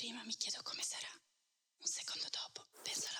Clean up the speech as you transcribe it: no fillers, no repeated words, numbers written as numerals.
prima mi chiedo come sarà. Un secondo dopo penso